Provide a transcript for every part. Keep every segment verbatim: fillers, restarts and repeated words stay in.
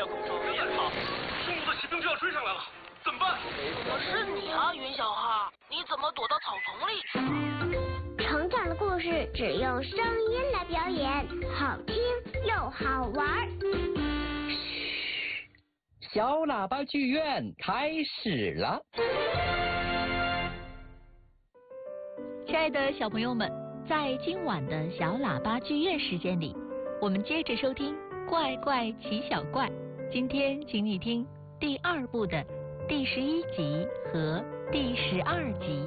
向空中飞呀！他，中路的骑兵就要追上来了，怎么办？ 我是你啊，云小哈，你怎么躲到草丛里去了？ 成长的故事只用声音来表演，好听又好玩。 嘘，小喇叭剧院开始了。 亲爱的小朋友们，在今晚的小喇叭剧院时间里，我们接着收听《怪怪奇小怪》。今天请你听第二部的第十一集和第十二集。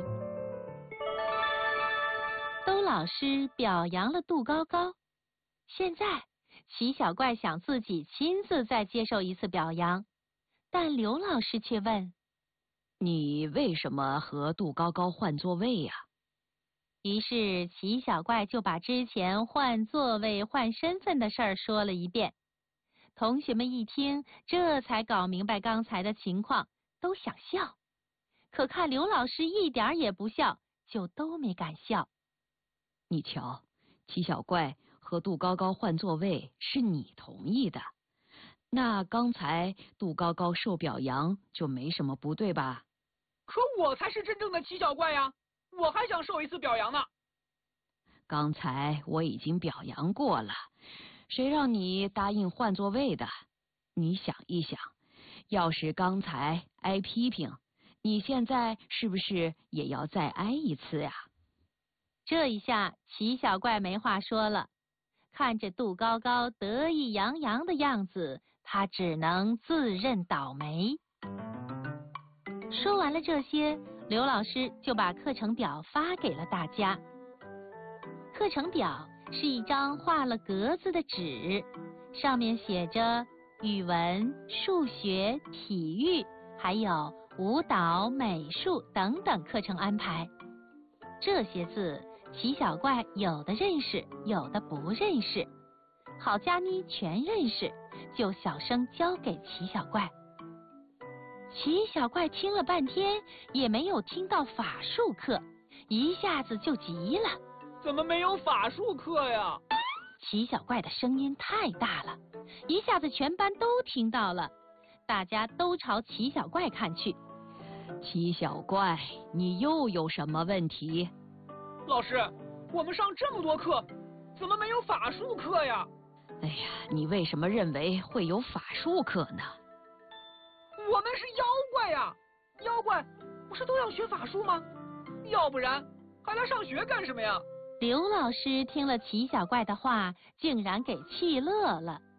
兜老师表扬了杜高高，现在奇小怪想自己亲自再接受一次表扬，但刘老师却问： 你为什么和杜高高换座位呀？ 于是奇小怪就把之前换座位换身份的事儿说了一遍。同学们一听，这才搞明白刚才的情况，都想笑，可看刘老师一点也不笑，就都没敢笑。 你瞧，奇小怪和杜高高换座位是你同意的，那刚才杜高高受表扬就没什么不对吧？ 可我才是真正的奇小怪呀，我还想受一次表扬呢。 刚才我已经表扬过了，谁让你答应换座位的？你想一想，要是刚才挨批评，你现在是不是也要再挨一次呀？ 这一下奇小怪没话说了，看着杜高高得意洋洋的样子，他只能自认倒霉。说完了这些，刘老师就把课程表发给了大家。课程表是一张画了格子的纸，上面写着语文、数学、体育，还有舞蹈、美术等等课程安排。这些字奇小怪有的认识，有的不认识。郝佳妮全认识，就小声教给奇小怪。奇小怪听了半天也没有听到法术课，一下子就急了。 怎么没有法术课呀？ 奇小怪的声音太大了，一下子全班都听到了，大家都朝奇小怪看去。 奇小怪，你又有什么问题？ 老师，我们上这么多课，怎么没有法术课呀？ 哎呀，你为什么认为会有法术课呢？ 我们是妖怪呀，妖怪不是都要学法术吗？要不然还来上学干什么呀？ 刘老师听了奇小怪的话，竟然给气乐了。